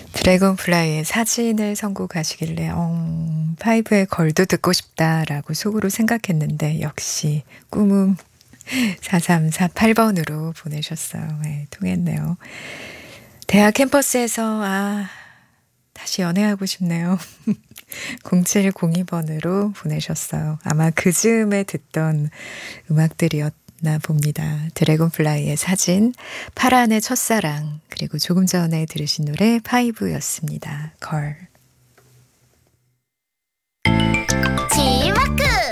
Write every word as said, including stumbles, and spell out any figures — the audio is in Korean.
드래곤플라이의 사진을 선곡하시길래 어 파이브의 걸도 듣고 싶다라고 속으로 생각했는데 역시 꿈은 사삼사팔 번으로 보내셨어요. 네, 통했네요. 대학 캠퍼스에서 아 다시 연애하고 싶네요. 공칠공이 번으로 보내셨어요. 아마 그 즈음에 듣던 음악들이었나 봅니다. 드래곤플라이의 사진, 파란의 첫사랑, 그리고 조금 전에 들으신 노래 파이브였습니다. 걸.